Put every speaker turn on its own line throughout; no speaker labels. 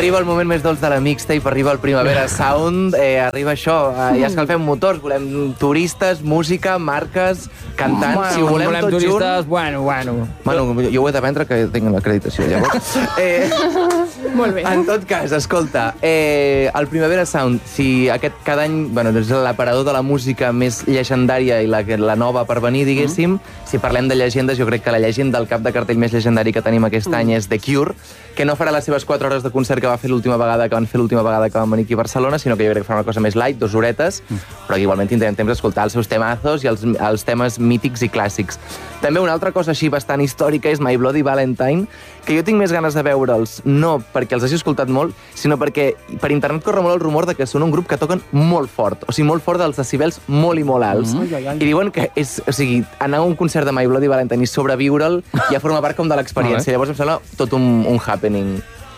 Arriba el moment més dolç de la mixtape, arriba el Primavera Sound, arriba això, ja escalfem motors, volem turistes, música, marques, cantants,
bueno,
si ho volem tot
turistes,
junt...
Bueno.
Bueno, jo ho he de vendre, que tinc l'acreditació, llavors.
Molt bé.
En tot cas, escolta, el Primavera Sound, si cada any, bueno, és l'aparador de la música més llegendària i la nova per venir, diguéssim, si parlem de llegendes, jo crec que la llegenda del cap de cartell més llegendari que tenim aquest any és The Cure, que no farà les seves 4 hores de concert que van fer l'última vegada que van venir aquí a Barcelona, sinó que jo crec que farà una cosa més light, 2 horetes, però igualment tindrem temps d'escoltar els seus temazos i els temes mítics i clàssics. També una altra cosa així bastant històrica és My Bloody Valentine, que jo tinc més ganes de veure'ls, no perquè els hagi escoltat molt, sinó perquè per internet corre molt el rumor de que són un grup que toquen molt fort, o sigui, molt fort dels decibels molt i molt alts. I diuen que anar a un concert de My Bloody Valentine i sobreviure'l ja forma part com de l'experiència. Llavors em sembla tot un happening.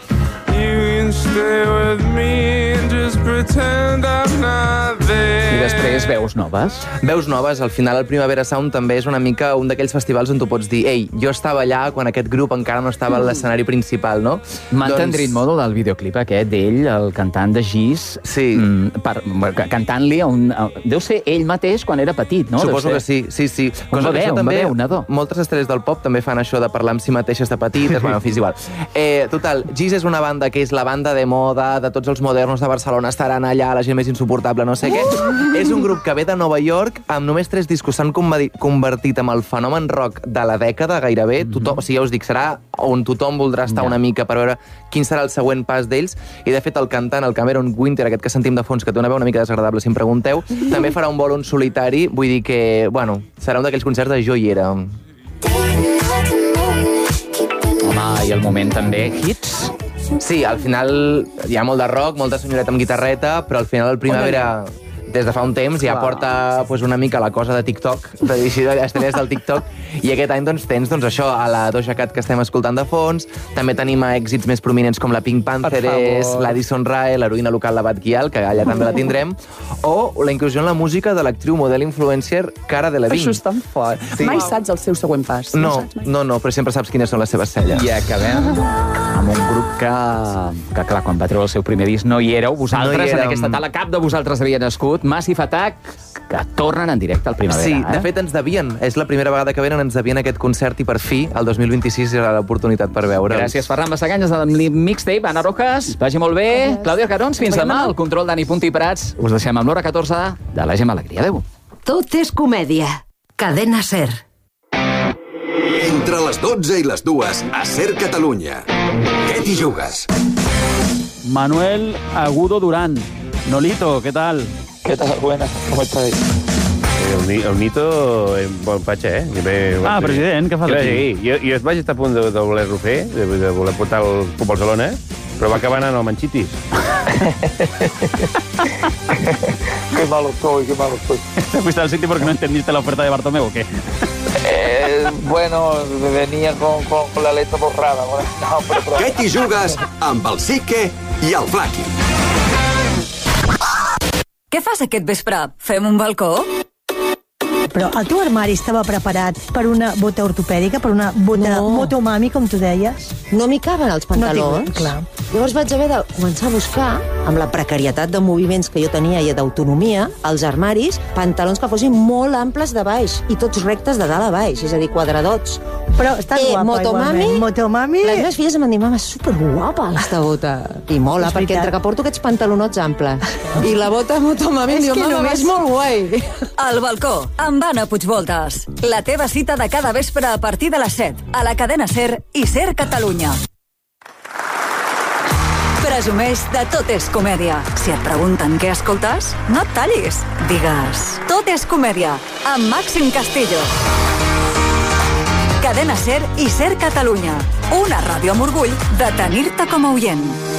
I després veus noves?
Veus noves, al final el Primavera Sound també és una mica un d'aquells festivals on tu pots dir ei, jo estava allà quan aquest grup encara no estava a l'escenari principal, no?
M'ha entendrit molt del videoclip aquest d'ell, el cantant de Gis, cantant-li a un... Deu ser ell mateix quan era petit, no?
Suposo que sí, sí.
Un bebè, un nadó.
Moltes estrelles del pop també fan això de parlar amb si mateixes de petites, bueno, en fi, és igual. Total, Gis és una banda que és la banda de moda de tots els modernos de Barcelona, estaran allà, la gent més insuportable, no sé què. És un grup que ve de Nova York, amb només 3 discos s'han convertit en el fenomen rock de la dècada, gairebé. Tothom, o sigui, ja us dic, serà on tothom voldrà estar una mica per veure quin serà el següent pas d'ells. I, de fet, el cantant, el Cameron Winter, aquest que sentim de fons, que té una veu una mica desagradable, si em pregunteu, també farà un bolo en solitari. Vull dir que, bueno, serà un d'aquells concerts de jo hi era.
Home, i el moment també, hits?
Sí, al final hi ha molt de rock, molta senyoreta amb guitarreta, però al final el Primavera, des de fa un temps, ja porta una mica la cosa de TikTok, de estrelles del TikTok, i aquest any tens això, a la Doja Cat que estem escoltant de fons, també tenim èxits més prominents com la Pink Panthers, l'Addison Rae, l'heroïna local la Bat Gyal, que allà també la tindrem, o la inclusió en la música de l'actriu model influencer Cara Delevingne.
Això és tan fort. Sí. Mai saps el seu següent pas.
No, però sempre saps quines són les seves celles.
I acabem amb un grup que clar, quan va treure el seu primer disc no hi éreu, vosaltres, en aquesta tala, cap de vosaltres havia nascut, Massive Attack, que tornen en directe al Primavera.
Sí, de fet ens devien. És la primera vegada que venen, ens devien aquest concert i per fi, el 2026 era l'oportunitat per veure'ls.
Gràcies, Ferran Massaganyes, de Mixtape, Anna Rojas, vagi molt bé. Clàudia Carons, fins demà. El control d'Ani Punti i Prats. Us deixem amb l'hora 14 de la Gemma Alegria. Adéu.
Tot és comèdia. Cadena SER.
Entre les 12 i les 2 a SER Catalunya. Què t'hi jugues?
Manuel Agudo Durán. Nolito, ¿qué tal?
¿Qué tal? Buenas, ¿cómo estáis?
El Nito, bon patxa,
President, què fas aquí?
Jo vaig estar a punt de voler-ho fer, de voler portar el Club Barcelona, però va acabar anant al Manchitis.
Qué malo estoy.
¿Te fuiste al City porque no entendiste la oferta de Bartomeu o qué?
Bueno, venía con la letra borrada. No, però...
Què t'hi jugues amb el Sique i el Flaqui?
Què fas aquest vespre? Fem un balcó?
Però el teu armari estava preparat per una bota ortopèdica, per una bota motomami, com tu deies?
No m'hi caben els pantalons.
No clar.
Llavors vaig haver de començar a buscar, amb la precarietat de moviments que jo tenia i d'autonomia, als armaris, pantalons que fossin molt amples de baix i tots rectes de dalt a baix, és a dir, quadradots.
Però està guapa, Motomami...
Les meves filles em van dir, mama, és superguapa aquesta bota. I mola, perquè entre que porto aquests pantalonets amples i la bota Motomami, em diu, mama, és molt guai.
Al balcó, amb Anna Puigvoltes. La teva cita de cada vespre a partir de les 7, a la cadena SER i SER Catalunya. Presumeix de Tot és comèdia. Si et pregunten què escoltes, no et tallis. Digues Tot és comèdia, amb Màxim Castillo. Cadena SER i SER Catalunya. Una ràdio amb orgull de tenir-te com a oient.